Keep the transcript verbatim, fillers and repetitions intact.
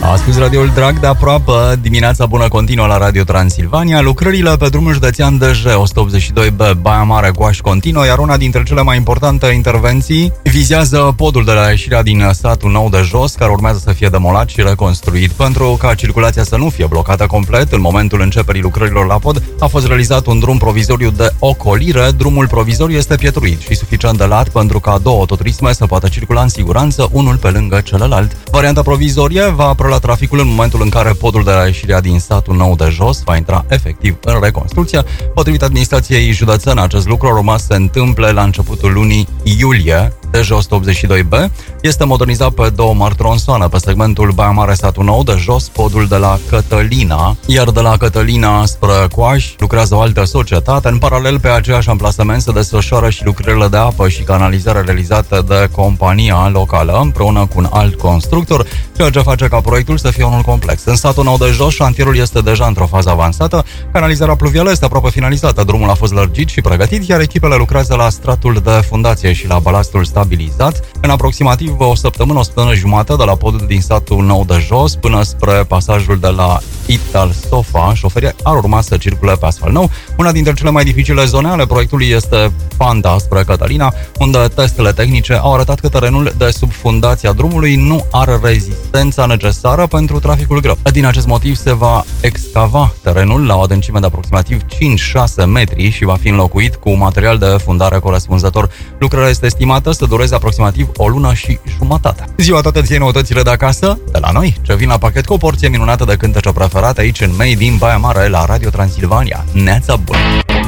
Asculți radioul drag de aproape, dimineața bună continuă la Radio Transilvania. Lucrările pe drumul județean D J o sută optzeci și doi B, Baia Mare, Goaș continuă, iar una dintre cele mai importante intervenții vizează podul de la ieșirea din satul nou de jos, care urmează să fie demolat și reconstruit. Pentru ca circulația să nu fie blocată complet, în momentul începerii lucrărilor la pod, a fost realizat un drum provizoriu de ocolire. Drumul provizoriu este pietruit și suficient de lat pentru ca două autoturisme să poată circula în siguranță, unul pe lângă celălalt. Varianta provizorie va prelua traficul în momentul în care podul de la ieșirea din satul nou de jos va intra efectiv în reconstrucție. Potrivit administrației județene, acest lucru urma să se întâmple la începutul lunii iulie. D J o sută optzeci și doi B este modernizat pe două mari tronsoane. Pe segmentul Baia Mare, satul nou de jos, podul de la Cătălina, iar de la Cătălina spre Coaș lucrează o altă societate. În paralel, pe aceeași amplasament se desfășoară și lucrările de apă și canalizare realizate de compania locală împreună cu un alt constructor, ceea ce face ca proiectul să fie unul complex. În satul nou de jos, șantierul este deja într-o fază avansată, canalizarea pluvială este aproape finalizată, drumul a fost lărgit și pregătit, iar echipele lucrează la stratul de fundație și la balastul stabilizat. În aproximativ o săptămână, o săptămână jumătate de la podul din satul nou de jos până spre pasajul de la Ital Sofa, șoferii ar urma să circule pe asfalt nou. Una dintre cele mai dificile zone ale proiectului este Panda spre Cătălina, unde testele tehnice au arătat că terenul de sub fundația drumului nu are rezistența necesară pentru traficul greu. Din acest motiv se va excava terenul la o adâncime de aproximativ cinci șase metri și va fi înlocuit cu material de fundare corespunzător. Lucrarea este estimată să dureze aproximativ o lună și jumătate. Ziua toată ție noutățile de acasă, de la noi, ce vin la pachet cu o porție minunată de cântece preferate aici în Made in Baia Mare la Radio Transilvania. Neața bună!